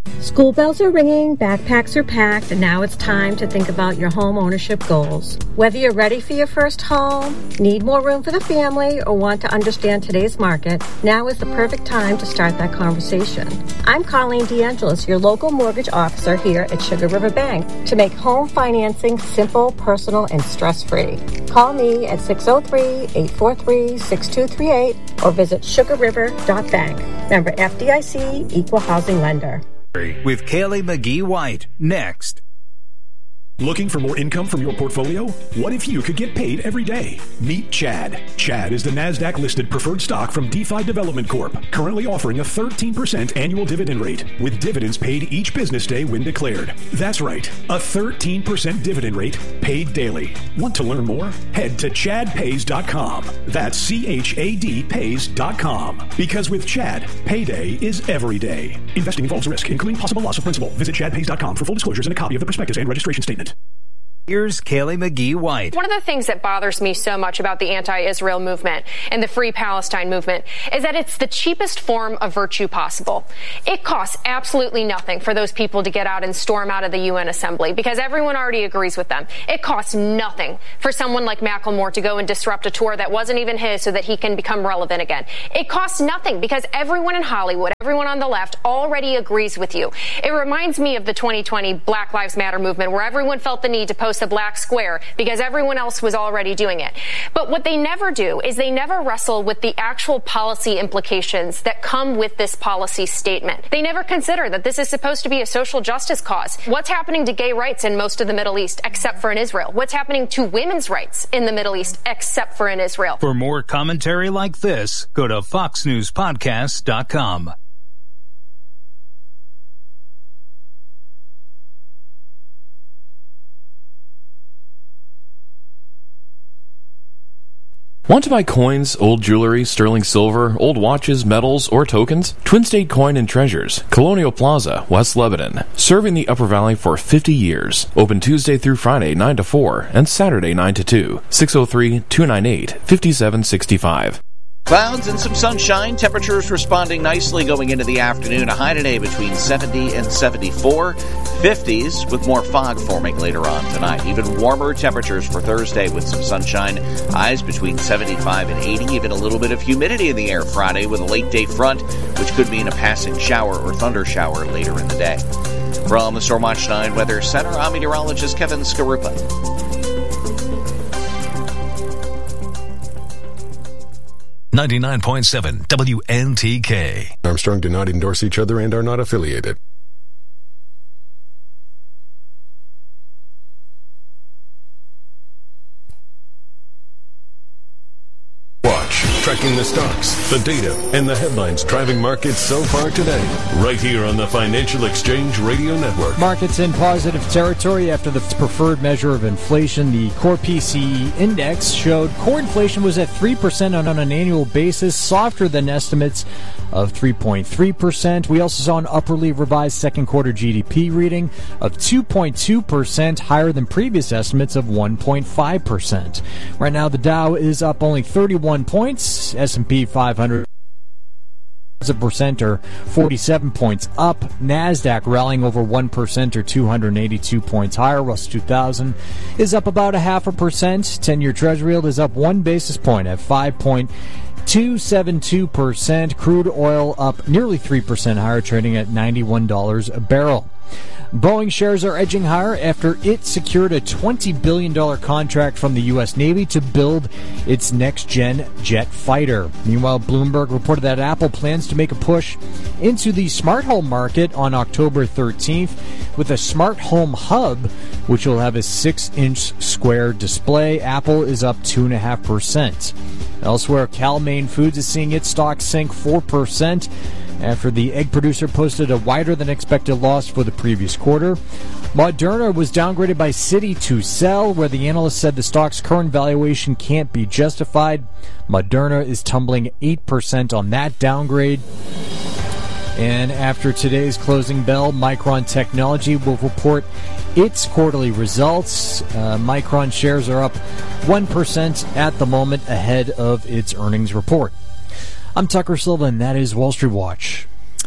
School bells are ringing, backpacks are packed, and now it's time to think about your home ownership goals. Whether you're ready for your first home, need more room for the family, or want to understand today's market, now is the perfect time to start that conversation. I'm Colleen DeAngelis, your local mortgage officer here at Sugar River Bank, to make home financing simple, personal, and stress-free. Call me at six oh three, eight four three, six two three eight or visit sugar river dot bank. Member F D I C, Equal Housing Lender. With Kaylee McGee White, next. Looking for more income from your portfolio? What if you could get paid every day? Meet Chad. Chad is the NASDAQ-listed preferred stock from DeFi Development Corp, currently offering a thirteen percent annual dividend rate, with dividends paid each business day when declared. That's right, a thirteen percent dividend rate paid daily. Want to learn more? Head to chad pays dot com. That's C H A D pays dot com. Because with Chad, payday is every day. Investing involves risk, including possible loss of principal. Visit chad pays dot com for full disclosures and a copy of the prospectus and registration statement. Here's Kaylee McGee White. One of the things that bothers me so much about the anti-Israel movement and the Free Palestine movement is that it's the cheapest form of virtue possible. It costs absolutely nothing for those people to get out and storm out of the U N Assembly because everyone already agrees with them. It costs nothing for someone like Macklemore to go and disrupt a tour that wasn't even his so that he can become relevant again. It costs nothing because everyone in Hollywood, everyone on the left already agrees with you. It reminds me of the twenty twenty Black Lives Matter movement where everyone felt the need to post a black square because everyone else was already doing it. But what they never do is they never wrestle with the actual policy implications that come with this policy statement. They never consider that this is supposed to be a social justice cause. What's happening to gay rights in most of the Middle East except for in Israel? What's happening to women's rights in the Middle East except for in Israel? For more commentary like this, go to fox news podcast dot com. Want to buy coins, old jewelry, sterling silver, old watches, metals, or tokens? Twin State Coin and Treasures, Colonial Plaza, West Lebanon. Serving the Upper Valley for fifty years. Open Tuesday through Friday, nine to four, and Saturday, nine to two. six oh three, two nine eight, five seven six five. Clouds and some sunshine. Temperatures responding nicely going into the afternoon. A high today between seventy and seventy-four. fifties with more fog forming later on tonight. Even warmer temperatures for Thursday with some sunshine. Highs between seventy-five and eighty. Even a little bit of humidity in the air Friday with a late day front, which could mean a passing shower or thunder shower later in the day. From the Stormwatch nine Weather Center, I'm meteorologist Kevin Skarupa. ninety-nine point seven W N T K. Armstrong do not endorse each other and are not affiliated. Watch, tracking the stocks, the data, and the headlines driving markets so far today. Right here on the Financial Exchange Radio Network. Markets in positive territory after the preferred measure of inflation. The core P C E index showed core inflation was at three percent on an annual basis, softer than estimates of three point three percent. We also saw an upwardly revised second quarter G D P reading of two point two percent, higher than previous estimates of one point five percent. Right now, the Dow is up only thirty-one points. S and P five hundred a percent or forty-seven points up. NASDAQ rallying over one percent or two hundred eighty-two points higher. Russell two thousand is up about a half a percent. ten-year Treasury yield is up one basis point at five point two seven two percent. Crude oil up nearly three percent higher, trading at ninety-one dollars a barrel. Boeing shares are edging higher after it secured a twenty billion dollars contract from the U S Navy to build its next-gen jet fighter. Meanwhile, Bloomberg reported that Apple plans to make a push into the smart home market on October thirteenth with a smart home hub, which will have a six-inch square display. Apple is up two point five percent. Elsewhere, Cal-Maine Foods is seeing its stock sink four percent after the egg producer posted a wider-than-expected loss for the previous quarter. Moderna was downgraded by Citi to sell, where the analyst said the stock's current valuation can't be justified. Moderna is tumbling eight percent on that downgrade. And after today's closing bell, Micron Technology will report its quarterly results. Uh, Micron shares are up one percent at the moment ahead of its earnings report. I'm Tucker Silva, and that is Wall Street Watch.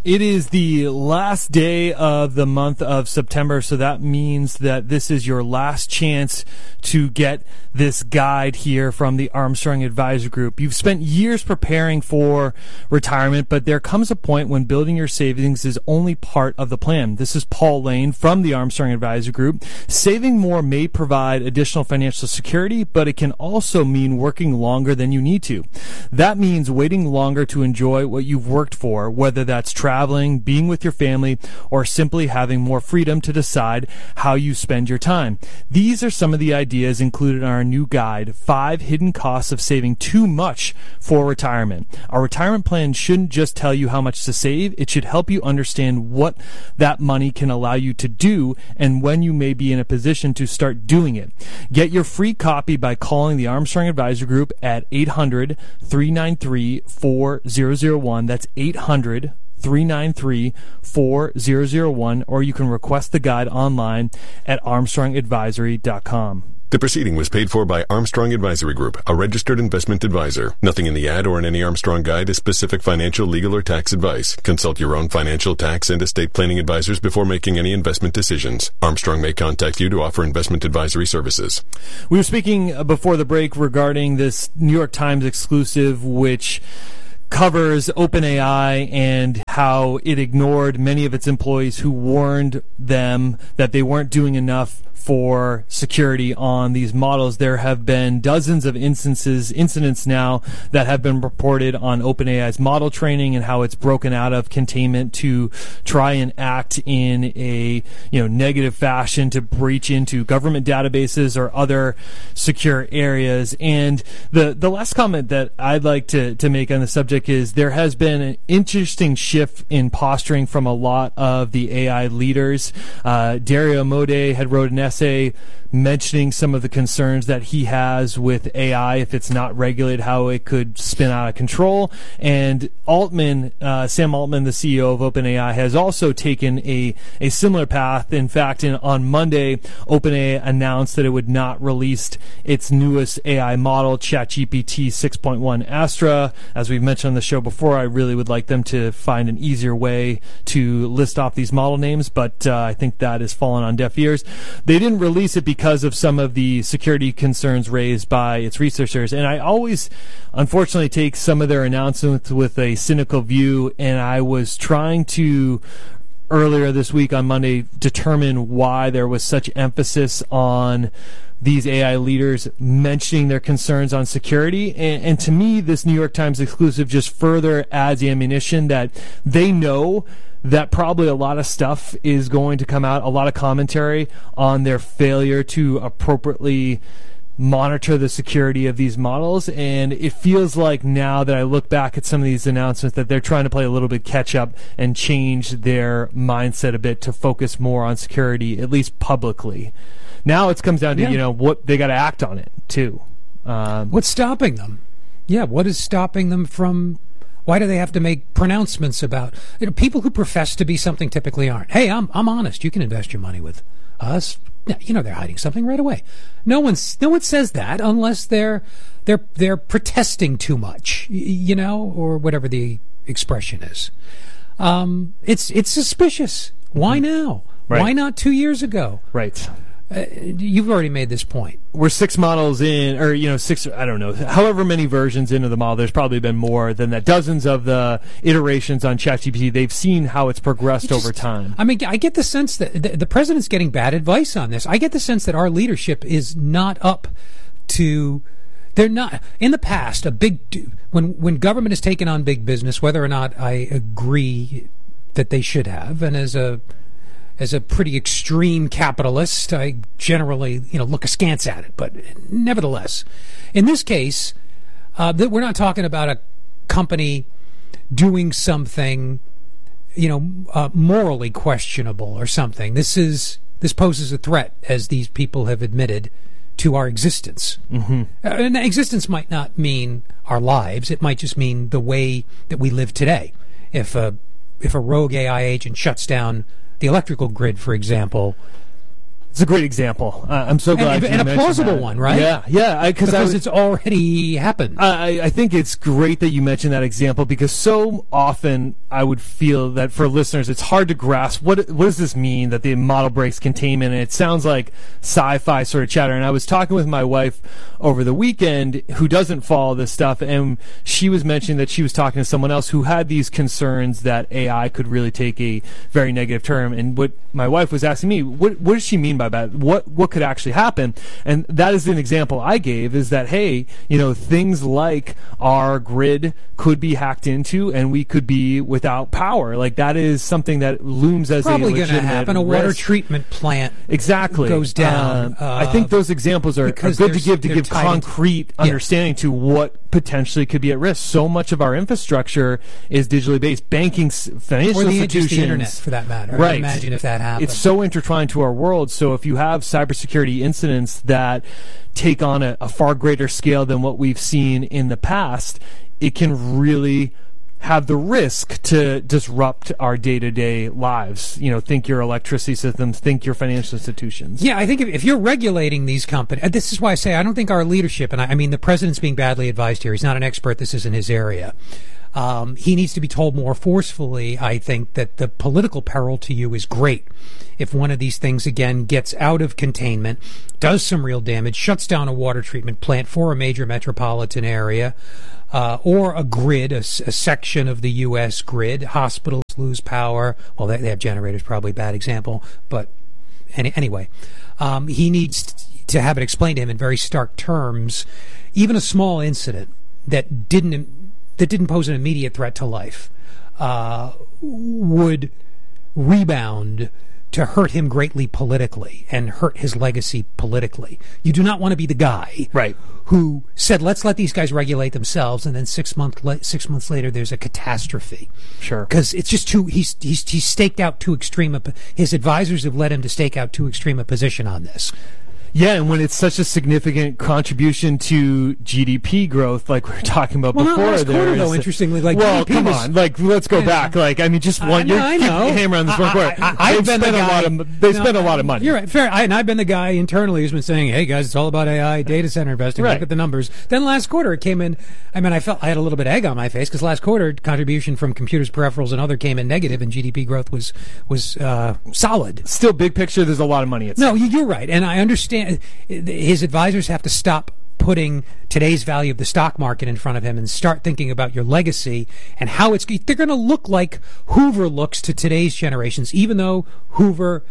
It is the last day of the month of September, so that means that this is your last chance to get this guide here from the Armstrong Advisor Group. You've spent years preparing for retirement, but there comes a point when building your savings is only part of the plan. This is Paul Lane from the Armstrong Advisor Group. Saving more may provide additional financial security, but it can also mean working longer than you need to. That means waiting longer to enjoy what you've worked for, whether that's travel, traveling, being with your family, or simply having more freedom to decide how you spend your time. These are some of the ideas included in our new guide, Five Hidden Costs of Saving Too Much for Retirement. Our retirement plan shouldn't just tell you how much to save, it should help you understand what that money can allow you to do and when you may be in a position to start doing it. Get your free copy by calling the Armstrong Advisor Group at eight hundred, three nine three, four zero zero one. That's eight hundred, three nine three, four zero zero one, or you can request the guide online at armstrong advisory dot com. The proceeding was paid for by Armstrong Advisory Group, a registered investment advisor. Nothing in the ad or in any Armstrong guide is specific financial, legal, or tax advice. Consult your own financial, tax, and estate planning advisors before making any investment decisions. Armstrong may contact you to offer investment advisory services. We were speaking before the break regarding this New York Times exclusive, which covers OpenAI and how it ignored many of its employees who warned them that they weren't doing enough for security on these models. There have been dozens of instances, incidents now that have been reported on OpenAI's model training and how it's broken out of containment to try and act in a, you know, negative fashion to breach into government databases or other secure areas. And the the last comment that I'd like to to make on the subject is there has been an interesting shift in posturing from a lot of the A I leaders. Uh, Dario Amodei had wrote an essay mentioning some of the concerns that he has with A I if it's not regulated, how it could spin out of control. And Altman, uh, Sam Altman, the C E O of OpenAI, has also taken a, a similar path. In fact, in, on Monday, OpenAI announced that it would not release its newest A I model, ChatGPT six point one Astra. As we've mentioned on the show before, I really would like them to find an easier way to list off these model names, but uh, I think that has fallen on deaf ears. They didn't release it because of some of the security concerns raised by its researchers. And I always, unfortunately, take some of their announcements with a cynical view, and I was trying to, earlier this week on Monday, determine why there was such emphasis on these A I leaders mentioning their concerns on security. And, and to me, this New York Times exclusive just further adds ammunition that they know that probably a lot of stuff is going to come out, a lot of commentary on their failure to appropriately monitor the security of these models. And it feels like now that I look back at some of these announcements that they're trying to play a little bit catch up and change their mindset a bit to focus more on security, at least publicly. Now it comes down to, yeah. you know, what they got to act on it too. Um, What's stopping them? Yeah, what is stopping them from... Why do they have to make pronouncements about, you know, people who profess to be something typically aren't? Hey, I'm I'm honest. You can invest your money with us. You know, they're hiding something right away. No one's no one says that unless they're they're they're protesting too much, you know, or whatever the expression is. Um, it's it's suspicious. Why now? Right. Why not two years ago? Right. Uh, you've already made this point. We're six models in, or, you know, six, I don't know, however many versions into the model. There's probably been more than that. Dozens of the iterations on ChatGPT. They've seen how it's progressed just, over time. I mean, I get the sense that the, the president's getting bad advice on this. I get the sense that our leadership is not up to... They're not... In the past, a big... When, when government has taken on big business, whether or not I agree that they should have, and as a... As a pretty extreme capitalist, I generally, you know, look askance at it. But nevertheless, in this case, uh, that we're not talking about a company doing something, you know, uh, morally questionable or something. This is this poses a threat, as these people have admitted, to our existence. Mm-hmm. Uh, and existence might not mean our lives; it might just mean the way that we live today. If a if a rogue A I agent shuts down the electrical grid, for example, It's a great example. Uh, I'm so glad and, you and a mentioned plausible that. one, right? Yeah, yeah. I, because I was, it's already happened. I, I think it's great that you mentioned that example because so often I would feel that for listeners it's hard to grasp what what does this mean that the model breaks containment, and it sounds like sci-fi sort of chatter. And I was talking with my wife over the weekend who doesn't follow this stuff, and she was mentioning that she was talking to someone else who had these concerns that A I could really take a very negative turn. And what my wife was asking me, what what does she mean by that? What what could actually happen? And that is an example I gave, is that, hey, you know, things like our grid could be hacked into and we could be without power. Like, that is something that looms as Probably a going to happen. A water risk. treatment plant exactly goes down. Uh, uh, I think those examples are, are good to give to give concrete into, understanding yeah. to what potentially could be at risk. So much of our infrastructure is digitally based. Banking, financial or the, institutions, just the internet, for that matter. Right. Imagine if that happened. It's so intertwined to our world. So if you have cybersecurity incidents that take on a, a far greater scale than what we've seen in the past, it can really have the risk to disrupt our day-to-day lives. You know, think your electricity systems, think your financial institutions. Yeah, I think if, if you're regulating these companies, this is why I say I don't think our leadership, and I, I mean the president's being badly advised here. He's not an expert. This isn't his area. Um, he needs to be told more forcefully, I think, that the political peril to you is great. If one of these things, again, gets out of containment, does some real damage, shuts down a water treatment plant for a major metropolitan area, uh, or a grid, a, a section of the U S grid, hospitals lose power. Well, they, they have generators, probably a bad example, but any, anyway, um, he needs to have it explained to him in very stark terms. Even a small incident that didn't that didn't pose an immediate threat to life uh, would rebound to hurt him greatly politically and hurt his legacy politically. You do not want to be the guy right. who said, let's let these guys regulate themselves, and then six, month la- six months later there's a catastrophe. Sure. Because it's just too, he's, he's, he's staked out too extreme, a, his advisors have led him to stake out too extreme a position on this. Yeah, and when it's such a significant contribution to G D P growth, like we were talking about well, before, not last there quarter, is, though. Interestingly, like well, G D P come was, on, like let's go yeah. back. Like, I mean, just one. I know, You're I know. hammering this one quarter. I, I, I've they've been spent the guy, a lot of. They no, spent a lot of money. You're right, fair. I, and I've been the guy internally who's been saying, "Hey guys, it's all about A I, data center investing. Right. Look at the numbers." Then last quarter, it came in. I mean, I felt I had a little bit of egg on my face because last quarter contribution from computers, peripherals, and other came in negative, and G D P growth was was uh, solid. Still, big picture, there's a lot of money. At no, you're right, and I understand. His advisors have to stop putting today's value of the stock market in front of him and start thinking about your legacy and how it's they're going to look like Hoover looks to today's generations, even though Hoover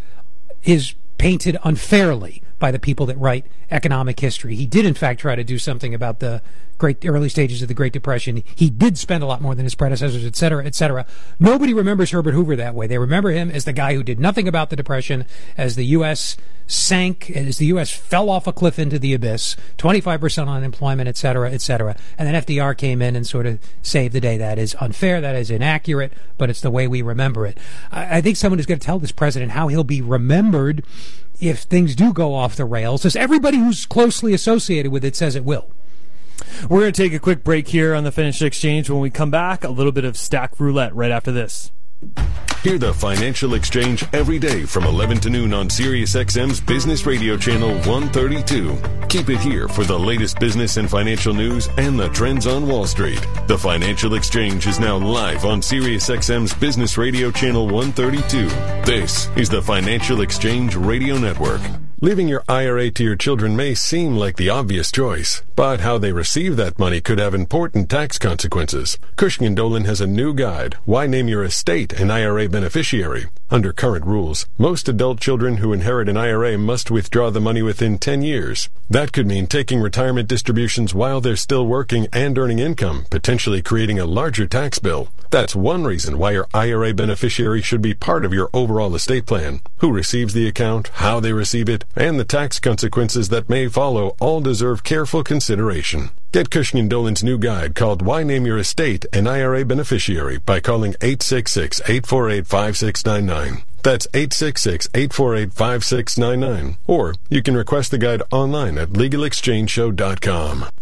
is painted unfairly by the people that write economic history. He did in fact try to do something about the great early stages of the Great Depression. He did spend a lot more than his predecessors, et cetera, et cetera. Nobody remembers Herbert Hoover that way. They remember him as the guy who did nothing about the Depression, as the U S sank, as the U S fell off a cliff into the abyss, twenty-five percent unemployment, et cetera, et cetera. And then F D R came in and sort of saved the day. That is unfair, that is inaccurate, but it's the way we remember it. I, I think someone is going to tell this president how he'll be remembered if things do go off the rails, as everybody who's closely associated with it says it will. We're going to take a quick break here on the Financial Exchange. When we come back, a little bit of Stack Roulette right after this. Hear the Financial Exchange every day from eleven to noon on SiriusXM's Business Radio Channel one thirty-two. Keep it here for the latest business and financial news and the trends on Wall Street. The Financial Exchange is now live on SiriusXM's Business Radio Channel one thirty-two. This is the Financial Exchange Radio Network. Leaving your I R A to your children may seem like the obvious choice, but how they receive that money could have important tax consequences. Cushing and Dolan has a new guide, Why Name Your Estate an I R A Beneficiary. Under current rules, most adult children who inherit an I R A must withdraw the money within ten years. That could mean taking retirement distributions while they're still working and earning income, potentially creating a larger tax bill. That's one reason why your I R A beneficiary should be part of your overall estate plan. Who receives the account, how they receive it, and the tax consequences that may follow all deserve careful consideration. Get Cushing and Dolan's new guide called Why Name Your Estate an I R A Beneficiary by calling eight six six, eight four eight, five six nine nine. That's eight six six, eight four eight, five six nine nine. Or you can request the guide online at legal exchange show dot com.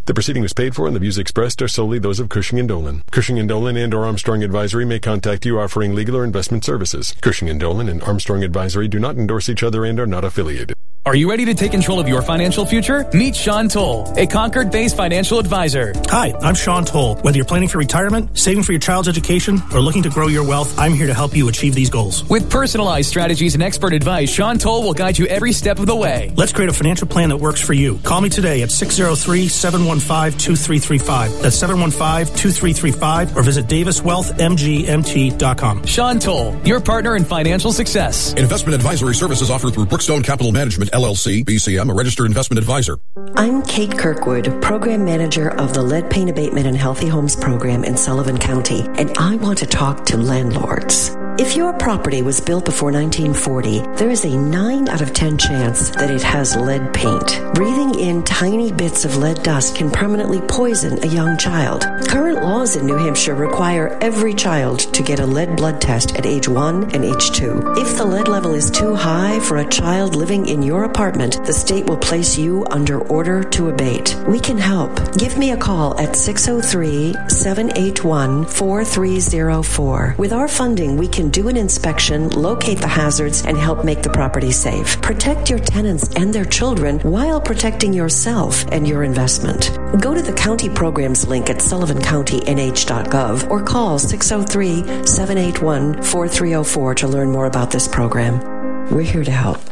The proceeding was paid for and the views expressed are solely those of Cushing and Dolan. Cushing and Dolan and or Armstrong Advisory may contact you offering legal or investment services. Cushing and Dolan and Armstrong Advisory do not endorse each other and are not affiliated. Are you ready to take control of your financial future? Meet Sean Toll, a Concord-based financial advisor. Hi, I'm Sean Toll. Whether you're planning for retirement, saving for your child's education, or looking to grow your wealth, I'm here to help you achieve these goals. With personalized strategies and expert advice, Sean Toll will guide you every step of the way. Let's create a financial plan that works for you. Call me today at six oh three, seven one five, two three three five. That's seven one five, two three three five, or visit davis wealth m g m t dot com. Sean Toll, your partner in financial success. Investment advisory services offered through Brookstone Capital Management, L L C, B C M, a registered investment advisor. I'm Kate Kirkwood, Program Manager of the Lead Paint Abatement and Healthy Homes Program in Sullivan County, and I want to talk to landlords. If your property was built before nineteen forty, there is a nine out of ten chance that it has lead paint. Breathing in tiny bits of lead dust can permanently poison a young child. Current laws in New Hampshire require every child to get a lead blood test at age one and age two. If the lead level is too high for a child living in your apartment, the state will place you under order to abate. We can help. Give me a call at six oh three, seven eight one, four three oh four. With our funding, we can do an inspection, locate the hazards, and help make the property safe. Protect your tenants and their children while protecting yourself and your investment. Go to the county programs link at sullivan county n h dot gov or call six oh three, seven eight one, four three oh four to learn more about this program. We're here to help.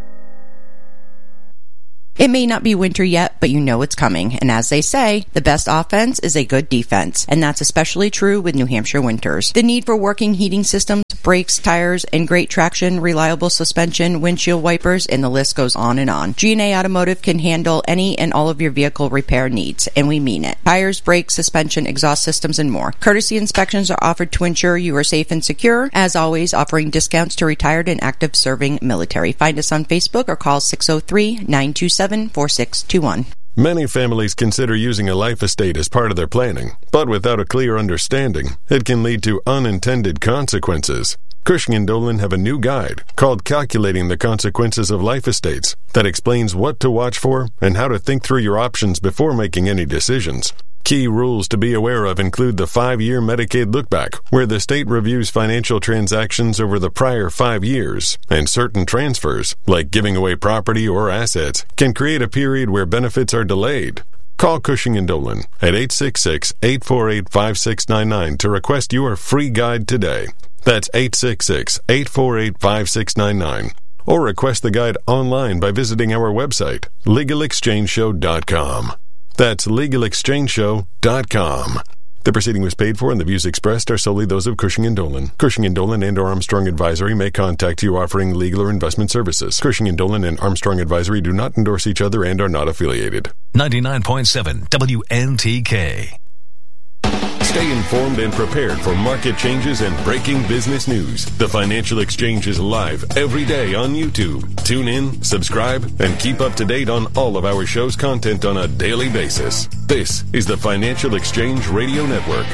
It may not be winter yet, but you know it's coming. And as they say, the best offense is a good defense. And that's especially true with New Hampshire winters. The need for working heating systems, brakes, tires, and great traction, reliable suspension, windshield wipers, and the list goes on and on. G and A Automotive can handle any and all of your vehicle repair needs, and we mean it. Tires, brakes, suspension, exhaust systems, and more. Courtesy inspections are offered to ensure you are safe and secure. As always, offering discounts to retired and active serving military. Find us on Facebook or call six oh three, nine two seven, four six two one. Many families consider using a life estate as part of their planning, but without a clear understanding, it can lead to unintended consequences. Cushing and Dolan have a new guide called Calculating the Consequences of Life Estates that explains what to watch for and how to think through your options before making any decisions. Key rules to be aware of include the five-year Medicaid lookback, where the state reviews financial transactions over the prior five years, and certain transfers, like giving away property or assets, can create a period where benefits are delayed. Call Cushing and Dolan at eight six six, eight four eight, five six nine nine to request your free guide today. That's eight six six, eight four eight, five six nine nine. Or request the guide online by visiting our website, legal exchange show dot com. That's legal exchange show dot com. The proceeding was paid for and the views expressed are solely those of Cushing and Dolan. Cushing and Dolan and or Armstrong Advisory may contact you offering legal or investment services. Cushing and Dolan and Armstrong Advisory do not endorse each other and are not affiliated. ninety-nine point seven W N T K. Stay informed and prepared for market changes and breaking business news. The Financial Exchange is live every day on YouTube. Tune in, subscribe, and keep up to date on all of our show's content on a daily basis. This is the Financial Exchange Radio Network.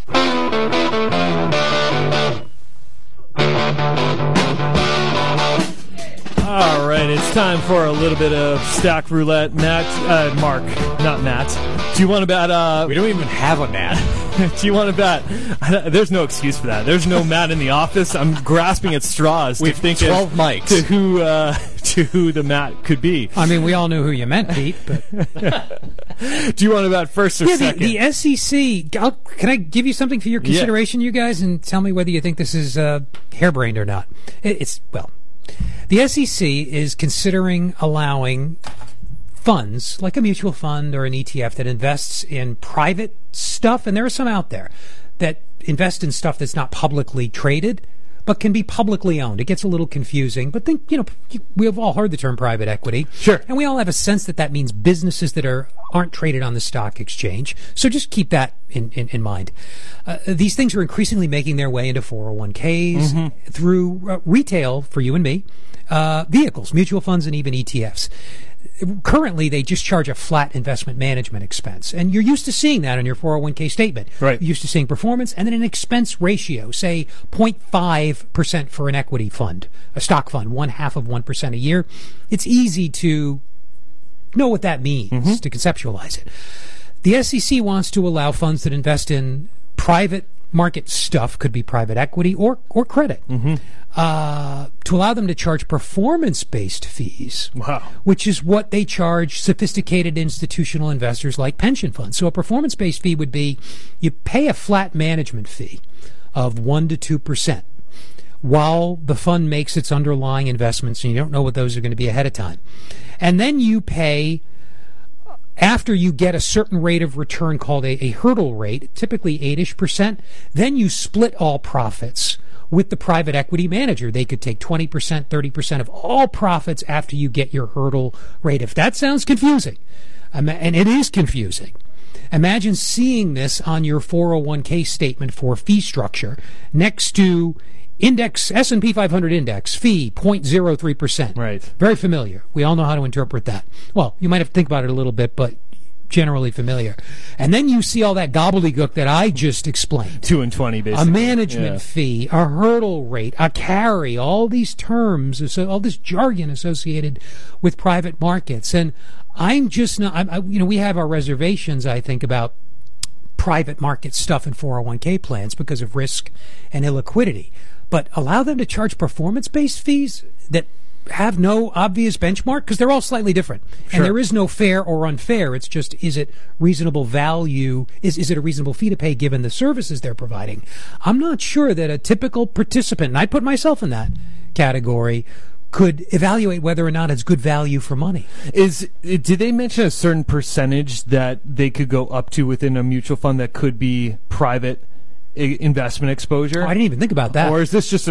All right, it's time for a little bit of stack roulette. Matt, uh, Mark, not Matt. Do you want to bet? Uh, we don't even have a Matt. Do you want to bet? There's no excuse for that. There's no Matt in the office. I'm grasping at straws we to think twelve mics to who uh, to who the Matt could be. I mean, we all knew who you meant, Pete. But do you want to bet first or yeah, second? The, the S E C. I'll, can I give you something for your consideration, yeah. you guys, and tell me whether you think this is uh, harebrained or not? It, it's well. The S E C is considering allowing funds, like a mutual fund or an E T F, that invests in private stuff, and there are some out there that invest in stuff that's not publicly traded, but can be publicly owned. It gets a little confusing, but think, you know, we've all heard the term private equity. Sure. And we all have a sense that that means businesses that are aren't traded on the stock exchange. So just keep that in, in, in mind. Uh, these things are increasingly making their way into four oh one k's mm-hmm. through uh, retail, for you and me, uh, vehicles, mutual funds, and even E T Fs. Currently, they just charge a flat investment management expense. And you're used to seeing that on your four oh one k statement. Right. You're used to seeing performance and then an expense ratio, say zero point five percent for an equity fund, a stock fund, one half of one percent a year. It's easy to know what that means, mm-hmm. to conceptualize it. The S E C wants to allow funds that invest in private market stuff, could be private equity or, or credit, mm-hmm. uh, to allow them to charge performance-based fees, wow. which is what they charge sophisticated institutional investors like pension funds. So a performance-based fee would be you pay a flat management fee of one to two percent while the fund makes its underlying investments, and you don't know what those are going to be ahead of time. And then you pay, after you get a certain rate of return called a, a hurdle rate, typically eight-ish percent, then you split all profits with the private equity manager. They could take twenty percent, thirty percent of all profits after you get your hurdle rate. If that sounds confusing, and it is confusing, imagine seeing this on your four oh one k statement for fee structure next to index S and P five hundred index fee zero point zero three percent. Right. Very familiar. We all know how to interpret that. Well, you might have to think about it a little bit, but generally familiar. And then you see all that gobbledygook that I just explained. Two and twenty, basically. A management yeah. fee, a hurdle rate, a carry, all these terms, all this jargon associated with private markets. And I'm just not, I, you know, we have our reservations, I think, about private market stuff in four oh one k plans because of risk and illiquidity. But allow them to charge performance-based fees that have no obvious benchmark, because they're all slightly different. Sure. And there is no fair or unfair. It's just, is it reasonable value? Is, is it a reasonable fee to pay given the services they're providing? I'm not sure that a typical participant, and I put myself in that category, could evaluate whether or not it's good value for money. Is did they mention a certain percentage that they could go up to within a mutual fund that could be private investment exposure? Oh, I didn't even think about that. Or is this just a